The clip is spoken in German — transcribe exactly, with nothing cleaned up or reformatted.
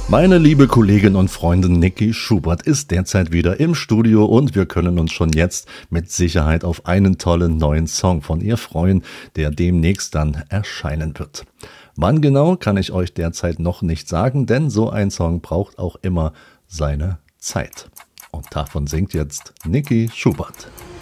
Meine liebe Kollegin und Freundin Niki Schubert ist derzeit wieder im Studio und wir können uns schon jetzt mit Sicherheit auf einen tollen neuen Song von ihr freuen, der demnächst dann erscheinen wird. Wann genau, kann ich euch derzeit noch nicht sagen, denn so ein Song braucht auch immer seine Zeit. Und davon singt jetzt Niki Schubert.